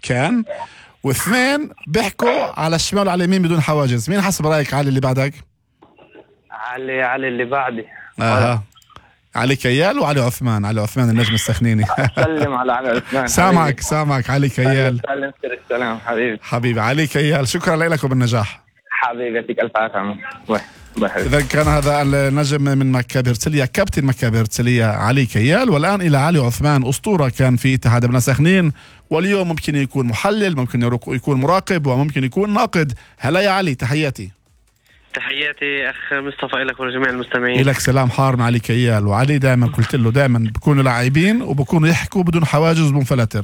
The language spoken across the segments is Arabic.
كان، واثنين بيحكوا على الشمال وعلى اليمين بدون حواجز. مين حسب رأيك علي اللي بعدك؟ علي اللي بعدي. علي كيال وعلي عثمان. علي عثمان النجم السخنيني. سلم على علي عثمان. سامعك علي كيال. سلام حبيبي علي كيال، شكرا لك وبالنجاح حبيبي. يعطيك الف عافيه. إذا كان هذا النجم من مكابي هرتسلية، كابتن مكابي هرتسلية علي كيال. والآن إلى علي عثمان، أسطورة كان في اتحاد ابناء سخنين، واليوم ممكن يكون محلل، ممكن يكون مراقب، وممكن يكون ناقد. هلا يا علي، تحياتي أخ مصطفى لك ولجميع المستمعين. لك سلام حار مع علي كيال. وعلي دائما قلت له دائما بكونوا لاعبين وبكونوا يحكوا بدون حواجز وبدون فلاتر.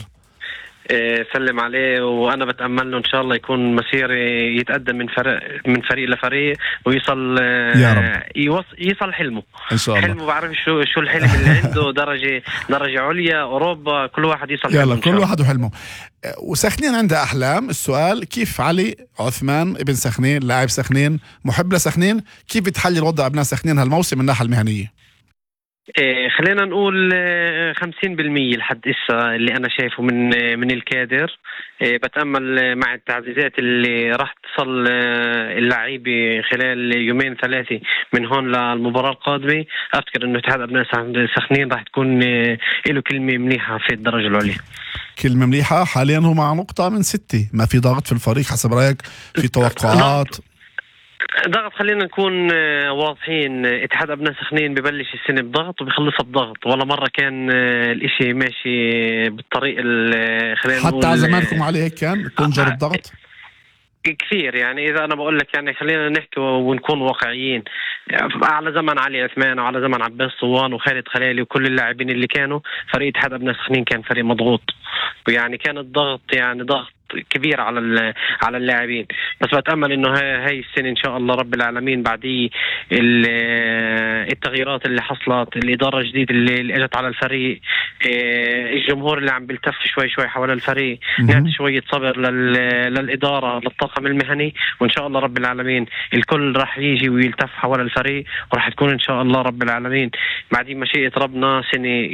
سلم عليه، وانا بتامل له ان شاء الله يكون مسير يتقدم من فريق لفريق ويوصل يا رب. يوصل حلمه ان شاء الله. حلمه بعرف شو الحلم اللي عنده. درجه عليا اوروبا، كل واحد يوصل يلا كل واحد وحلمه. وسخنين عنده احلام. السؤال كيف علي عثمان ابن سخنين، لاعب سخنين، محب لسخنين، كيف بتحلل وضع ابناء سخنين هالموسم من الناحيه المهنيه؟ خلينا نقول 50% لحد إسا اللي أنا شايفه من الكادر. بتأمل مع التعزيزات اللي راح تصل اللعيبة خلال يومين ثلاثة من هون للمباراة القادمة. أفكر إنه اتحاد أبناء سخنين راح تكون له كلمة منيحة في الدرجة العليا. كلمة منيحة. حاليا هو مع نقطة من 6، ما في ضغط في الفريق حسب رأيك؟ في توقعات ضغط؟ خلينا نكون واضحين، اتحاد ابناء سخنين ببلش السنه بضغط وبيخلصها بضغط، ولا مره كان الاشي ماشي بالطريق خلينا حتى على زمانكم عليه هيك كان تنجر الضغط كثير. يعني اذا انا بقول لك يعني خلينا نحكي ونكون واقعيين، على زمن علي عثمان وعلى زمن عباس صوان وخالد خلالي وكل اللاعبين اللي كانوا، فريق اتحاد ابناء سخنين كان فريق مضغوط، ويعني كان الضغط يعني ضغط كبير على اللاعبين. بس بتأمل انه هاي السنة ان شاء الله رب العالمين بعد التغييرات اللي حصلت، الإدارة الجديدة اللي اجت على الفريق، الجمهور اللي عم بيلتف شوي حول الفريق، نعطي شوية صبر للإدارة للطاقم المهني، وان شاء الله رب العالمين الكل راح يجي ويلتف حول الفريق، وراح تكون ان شاء الله رب العالمين بعدين مشيئة ربنا سنة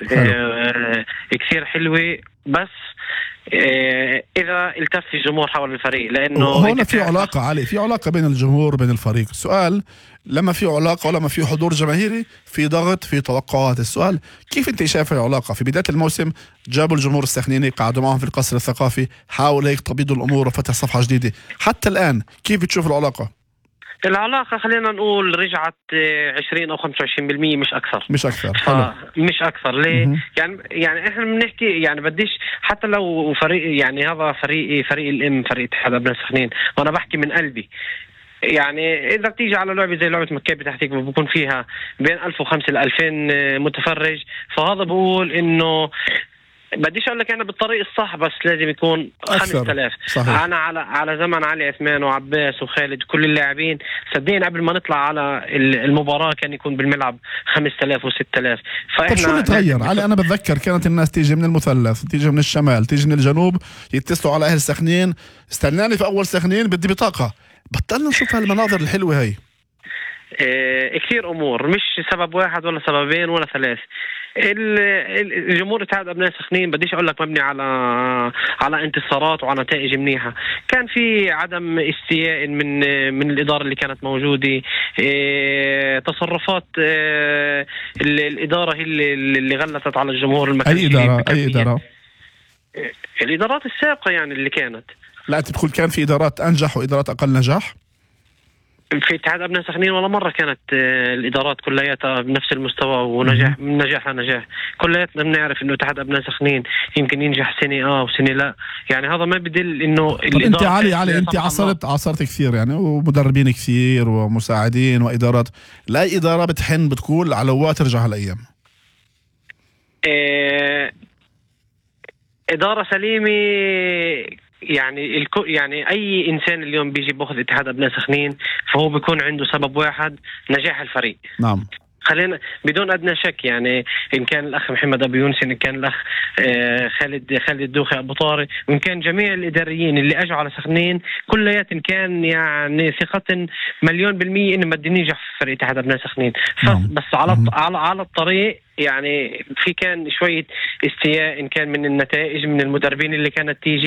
كثير حلوة. بس إذا التف الجمهور حول الفريق، لأنه هنا في علاقة علي، في علاقة بين الجمهور وبين الفريق. السؤال لما في علاقة ولما في حضور جماهيري في ضغط في توقعات. السؤال كيف أنت شايف العلاقة؟ في بداية الموسم جابوا الجمهور السخنيني، قعدوا معهم في القصر الثقافي، حاولوا هيك تبيضوا الأمور وفتح صفحة جديدة. حتى الآن كيف بتشوف العلاقة خلينا نقول رجعت 20 أو 25%، مش أكثر. مش أكثر. ليه؟ يعني إحنا بنحكي يعني بديش حتى لو فريق، يعني هذا فريق الإم، فريق اتحاد أبناء سخنين، وأنا بحكي من قلبي. يعني إذا بتيجي على لعبة زي لعبة مكابي تحتيك بكون فيها بين 1005 ل 2000 متفرج، فهذا بقول إنه بديش اقول لك انا بالطريق الصح، بس لازم يكون 5000. انا على زمن علي عثمان وعباس وخالد كل اللاعبين، صدقني قبل ما نطلع على المباراه كان يكون بالملعب 5000 و6000. طيب شو اللي تغير علي؟ انا بتذكر كانت الناس تيجي من المثلث، تيجي من الشمال، تيجي من الجنوب، يتصلوا على اهل سخنين، استناني في اول سخنين بدي بطاقه. بطلنا نشوف هالمناظر الحلوه هي. كثير امور، مش سبب واحد ولا سببين ولا ثلاث. الجمهور اتحاد ابناء سخنين بديش اقول لك مبني على انتصارات وعلى نتائج منيحه. كان في عدم استياء من الاداره اللي كانت موجوده، تصرفات الاداره هي اللي غلطت على الجمهور المكان. اي اداره؟ الادارات السابقه يعني اللي كانت. لا انت بتقول كان في ادارات انجح وادارات اقل نجاح في اتحاد ابناء سخنين؟ ولا مره كانت الادارات كلياتها بنفس المستوى ونجاح من نجاح لنجاح. كلياتنا بنعرف انه اتحاد ابناء سخنين يمكن ينجح سنه وسنه لا، يعني هذا ما بدل انه انت علي انت عصرت كثير يعني، ومدربين كثير ومساعدين وادارات. لا اداره بتحن بتقول على ترجع هالايام. اداره سليمه يعني يعني اي انسان اليوم بيجي باخذ اتحاد ابناء سخنين فهو بيكون عنده سبب واحد، نجاح الفريق. نعم، خلينا بدون ادنى شك. يعني ان كان الاخ محمد ابو يونس، ان كان الاخ خالد الدوخي ابو طارق، وان كان جميع الاداريين اللي اجوا على سخنين، كلياتهم كان يعني ثقه 100% انه بدي ننجح في فريق اتحاد ابناء سخنين. بس على الطريق يعني في كان شويه استياء، ان كان من النتائج، من المدربين اللي كانت تيجي.